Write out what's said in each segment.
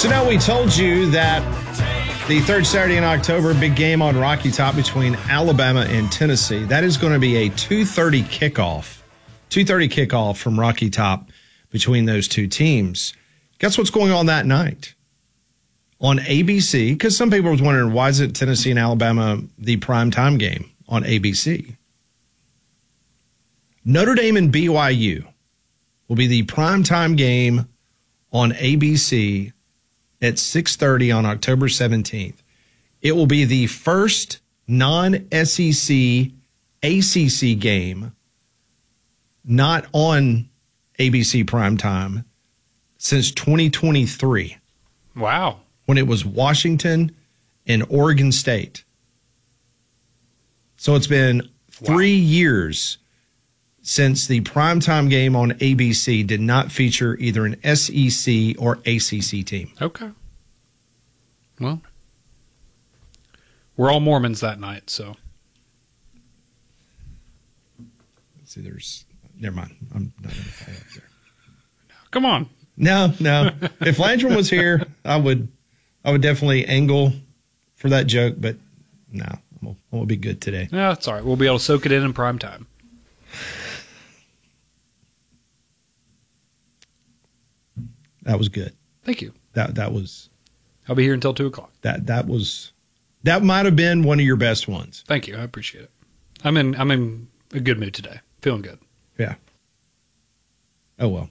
So now we told you that the third Saturday in October, big game on Rocky Top between Alabama and Tennessee. That is going to be a 2:30 kickoff. 2:30 kickoff from Rocky Top between those two teams. Guess what's going on that night? On ABC, because some people were wondering, why is it Tennessee and Alabama the primetime game on ABC? Notre Dame and BYU will be the primetime game on ABC at 6:30 on October 17th. It will be the first non-SEC ACC game not on ABC primetime since 2023. Wow. When it was Washington and Oregon State. So it's been 3 years since the primetime game on ABC did not feature either an SEC or ACC team. Okay. Well, we're all Mormons that night, so. Let's see, never mind. I'm not going to follow up there. Come on. No. If Landrum was here, I would definitely angle for that joke, but no, I'm going to be good today. Yeah, it's all right. We'll be able to soak it in prime time. That was good. Thank you. That was. I'll be here until 2:00. That might have been one of your best ones. Thank you. I appreciate it. I'm in a good mood today. Feeling good. Yeah. Oh well.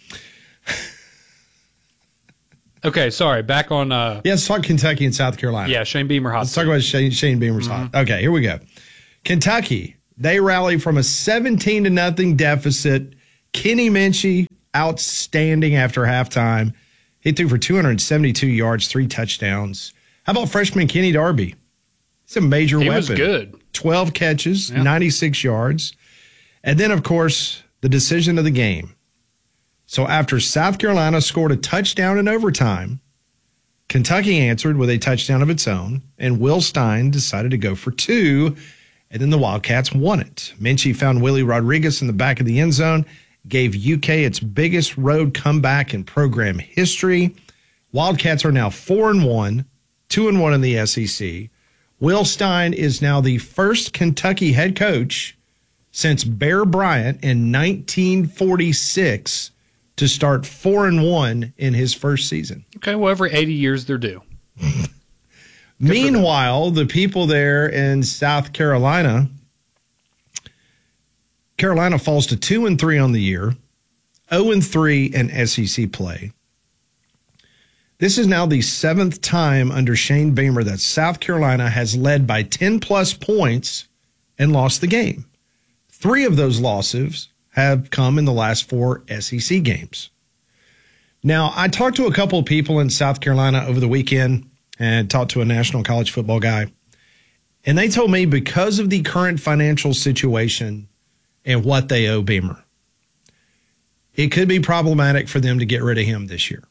Okay, sorry. Back on. Yeah, let's talk Kentucky and South Carolina. Yeah, Shane Beamer hot. Let's talk about Shane Beamer's hot. Okay, here we go. Kentucky, they rally from a 17-0 deficit. Kenny Minchie, outstanding after halftime. He threw for 272 yards, 3 touchdowns. How about freshman Kenny Darby? He's a major weapon. He was good. 12 catches, 96 yards. And then, of course, the decision of the game. So after South Carolina scored a touchdown in overtime, Kentucky answered with a touchdown of its own, and Will Stein decided to go for 2, and then the Wildcats won it. Minchie found Willie Rodriguez in the back of the end zone, gave UK its biggest road comeback in program history. Wildcats are now 4-1, 2-1 in the SEC. Will Stein is now the first Kentucky head coach since Bear Bryant in 1946 to start 4-1 in his first season. Okay, well, every 80 years they're due. Meanwhile, the people there in South Carolina falls to 2-3 on the year, 0-3 in SEC play. This is now the 7th time under Shane Beamer that South Carolina has led by 10-plus points and lost the game. 3 of those losses have come in the last 4 SEC games. Now, I talked to a couple of people in South Carolina over the weekend and talked to a national college football guy, and they told me because of the current financial situation and what they owe Beamer, it could be problematic for them to get rid of him this year.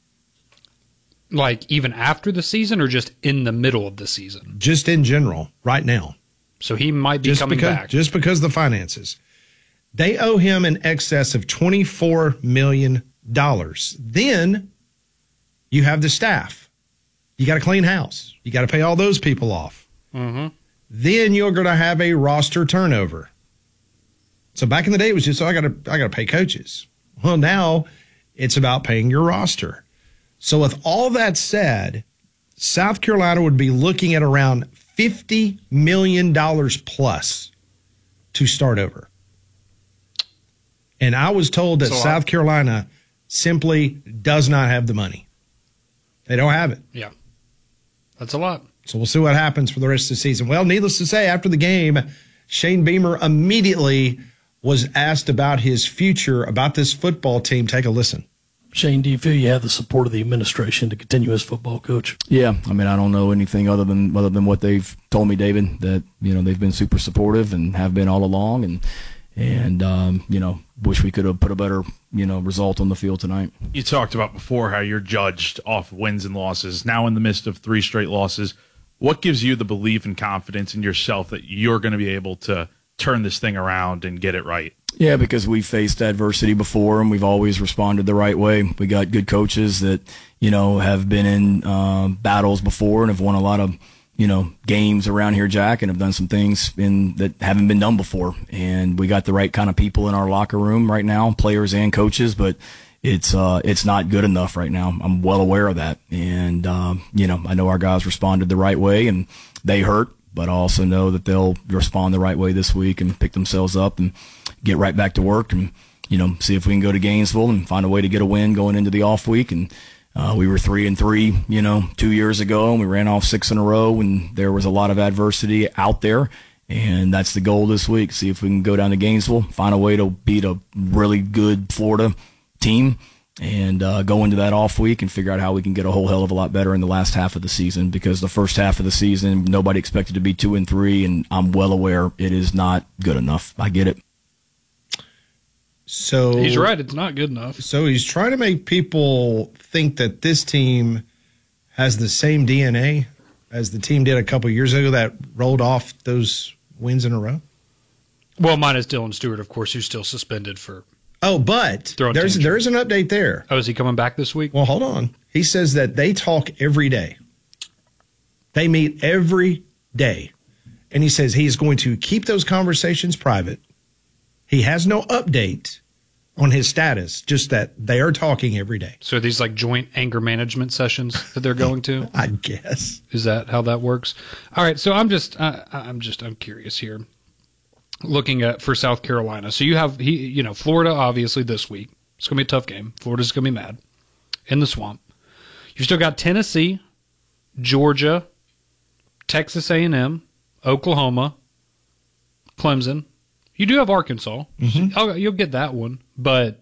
Like even after the season or just in the middle of the season? Just in general, right now. So he might be coming back. Just because of the finances. They owe him in excess of $24 million. Then you have the staff. You got to clean house. You got to pay all those people off. Mm-hmm. Then you're going to have a roster turnover. So back in the day, it was just, I got to pay coaches. Well, now it's about paying your roster. So with all that said, South Carolina would be looking at around $50 million plus to start over. And I was told that South Carolina simply does not have the money. They don't have it. Yeah. That's a lot. So we'll see what happens for the rest of the season. Well, needless to say, after the game, Shane Beamer immediately was asked about his future, about this football team. Take a listen. Shane, do you feel you have the support of the administration to continue as football coach? Yeah, I mean, I don't know anything other than what they've told me, David, that, you know, they've been super supportive and have been all along, and you know, wish we could have put a better, you know, result on the field tonight. You talked about before how you're judged off wins and losses. Now in the midst of 3 straight losses, what gives you the belief and confidence in yourself that you're going to be able to turn this thing around and get it right? Yeah, because we faced adversity before and we've always responded the right way. We got good coaches that, have been in battles before and have won a lot of, games around here, Jack, and have done some things that haven't been done before. And we got the right kind of people in our locker room right now, players and coaches, but it's not good enough right now. I'm well aware of that. And, I know our guys responded the right way and they hurt, but I also know that they'll respond the right way this week and pick themselves up and get right back to work and, see if we can go to Gainesville and find a way to get a win going into the off week. And we were 3-3, 2 years ago, and we ran off 6 in a row, and there was a lot of adversity out there. And that's the goal this week. See if we can go down to Gainesville, find a way to beat a really good Florida team, and go into that off week and figure out how we can get a whole hell of a lot better in the last half of the season, because the first half of the season, nobody expected to be 2-3, and I'm well aware it is not good enough. I get it. So he's right. It's not good enough. So he's trying to make people think that this team has the same DNA as the team did a couple years ago that rolled off those wins in a row. Well, minus Dylan Stewart, of course, who's still suspended for. Oh, but there's an update there. Oh, is he coming back this week? Well, hold on. He says that they talk every day. They meet every day. And he says he's going to keep those conversations private. He has no update on his status, just that they are talking every day. So are these like joint anger management sessions that they're going to? I guess. Is that how that works? All right. So I'm curious here. Looking at for South Carolina. So you have Florida obviously this week. It's going to be a tough game. Florida's going to be mad in the swamp. You still got Tennessee, Georgia, Texas A&M, Oklahoma, Clemson. You do have Arkansas. Mm-hmm. You'll get that one. But,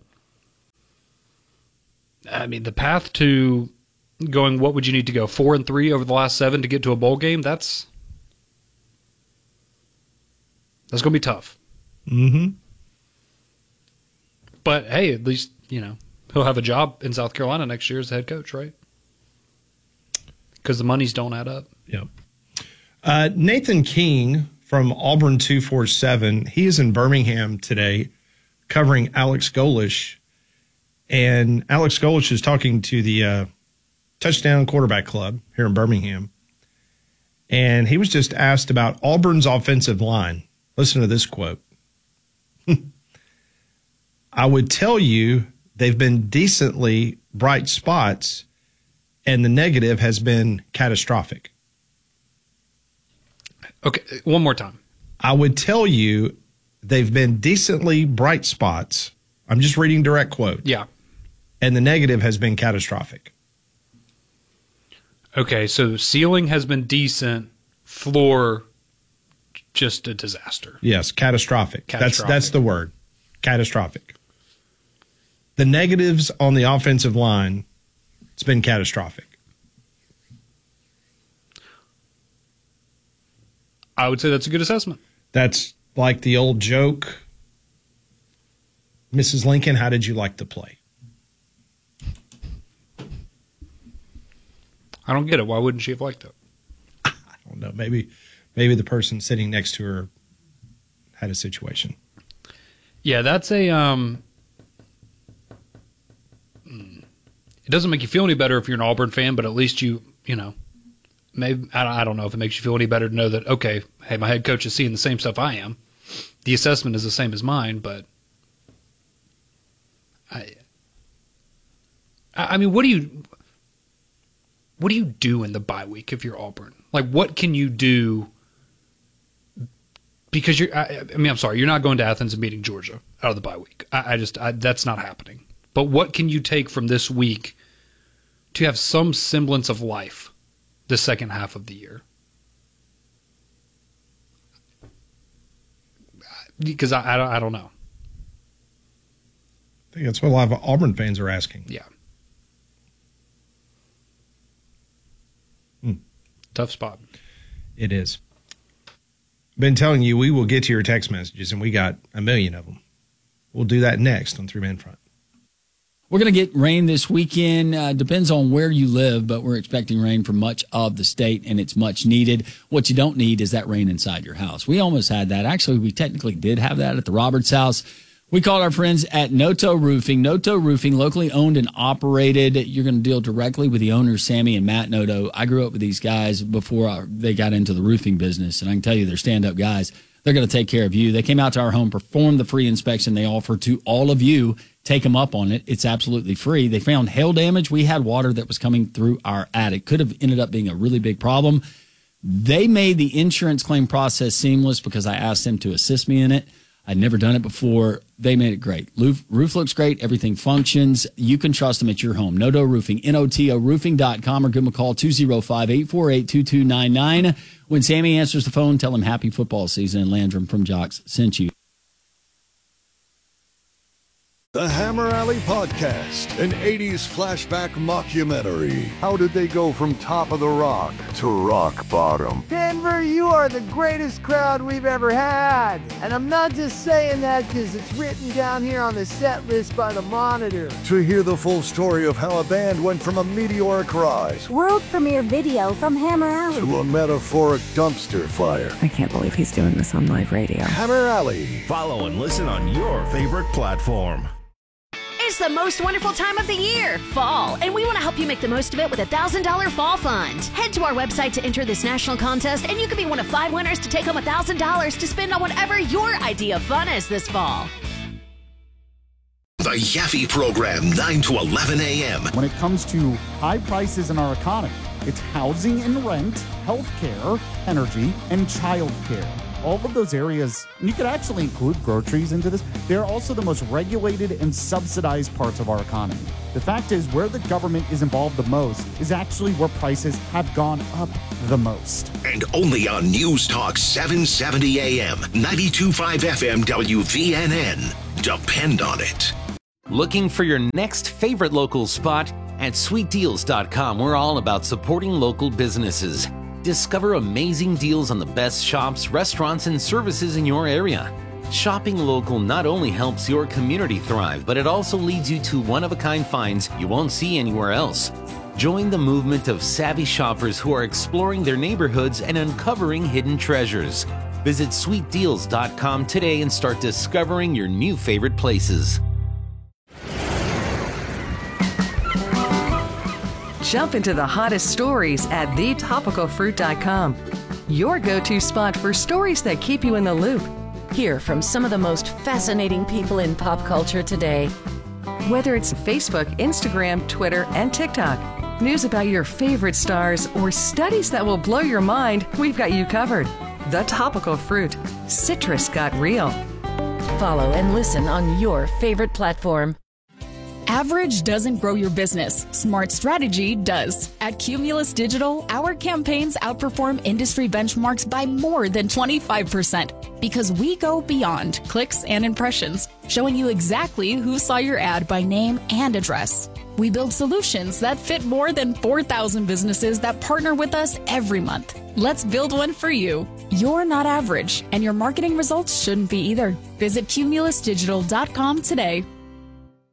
I mean, the path to going, what would you need to go, 4-3 over the last 7 to get to a bowl game? That's going to be tough. Mm-hmm. But, hey, at least, he'll have a job in South Carolina next year as the head coach, right? Because the monies don't add up. Yep. Nathan King from Auburn 247, he is in Birmingham today covering Alex Golesh. And Alex Golesh is talking to the Touchdown Quarterback Club here in Birmingham. And he was just asked about Auburn's offensive line. Listen to this quote. I would tell you they've been decently bright spots, and the negative has been catastrophic. Okay, one more time. I would tell you they've been decently bright spots. I'm just reading direct quote. Yeah. And the negative has been catastrophic. Okay, so ceiling has been decent, floor just a disaster. Yes, catastrophic. That's the word. Catastrophic. The negatives on the offensive line, it's been catastrophic. I would say that's a good assessment. That's like the old joke. Mrs. Lincoln, how did you like the play? I don't get it. Why wouldn't she have liked it? I don't know. Maybe the person sitting next to her had a situation. Yeah, that's a it doesn't make you feel any better if you're an Auburn fan, but at least maybe I don't know if it makes you feel any better to know that, okay, hey, my head coach is seeing the same stuff I am. The assessment is the same as mine, but I mean, what do you do in the bye week if you're Auburn? Like, what can you do? Because I'm sorry, you're not going to Athens and beating Georgia out of the bye week. That's not happening. But what can you take from this week to have some semblance of life the second half of the year? Because I don't know. I think that's what a lot of Auburn fans are asking. Yeah. Tough spot. It is. Been telling you we will get to your text messages, and we got 1 million of them. We'll do that next on Three Man Front. We're going to get rain this weekend. Depends on where you live, but we're expecting rain for much of the state, and it's much needed. What you don't need is that rain inside your house. We almost had that. Actually, we technically did have that at the Roberts house. We called our friends at Noto Roofing. Noto Roofing, locally owned and operated. You're going to deal directly with the owners, Sammy and Matt Noto. I grew up with these guys before they got into the roofing business, and I can tell you they're stand-up guys. They're going to take care of you. They came out to our home, performed the free inspection they offer to all of you. Take them up on it. It's absolutely free. They found hail damage. We had water that was coming through our attic. Could have ended up being a really big problem. They made the insurance claim process seamless because I asked them to assist me in it. I'd never done it before. They made it great. Roof looks great. Everything functions. You can trust them at your home. Noto Roofing, NOTOroofing.com, or give them a call, 205-848-2299. When Sammy answers the phone, tell him happy football season, and Landrum from Jocks sent you. The Hammer Alley Podcast, an 80s flashback mockumentary. How did they go from top of the rock to rock bottom? Denver, you are the greatest crowd we've ever had. And I'm not just saying that because it's written down here on the set list by the Monitor. To hear the full story of how a band went from a meteoric rise, world premiere video from Hammer Alley, to a metaphoric dumpster fire. I can't believe he's doing this on live radio. Hammer Alley. Follow and listen on your favorite platform. It's the most wonderful time of the year, fall, and we want to help you make the most of it with a $1,000 fall fund. Head to our website to enter this national contest, and you could be one of 5 winners to take home $1,000 to spend on whatever your idea of fun is this fall. The Yaffe Program, 9 to 11 a.m. When it comes to high prices in our economy, it's housing and rent, healthcare, energy, and childcare. All of those areas, and you could actually include groceries into this, they're also the most regulated and subsidized parts of our economy. The fact is, where the government is involved the most is actually where prices have gone up the most. And only on News Talk 770 AM, 92.5 FM WVNN. Depend on it. Looking for your next favorite local spot? At sweetdeals.com, we're all about supporting local businesses. Discover amazing deals on the best shops, restaurants, and services in your area. Shopping local not only helps your community thrive, but it also leads you to one-of-a-kind finds you won't see anywhere else. Join the movement of savvy shoppers who are exploring their neighborhoods and uncovering hidden treasures. Visit sweetdeals.com today and start discovering your new favorite places. Jump into the hottest stories at thetopicalfruit.com. Your go-to spot for stories that keep you in the loop. Hear from some of the most fascinating people in pop culture today. Whether it's Facebook, Instagram, Twitter, and TikTok, news about your favorite stars, or studies that will blow your mind, we've got you covered. The Topical Fruit. Citrus got real. Follow and listen on your favorite platform. Average doesn't grow your business. Smart strategy does. At Cumulus Digital, our campaigns outperform industry benchmarks by more than 25% because we go beyond clicks and impressions, showing you exactly who saw your ad by name and address. We build solutions that fit more than 4,000 businesses that partner with us every month. Let's build one for you. You're not average, and your marketing results shouldn't be either. Visit cumulusdigital.com today.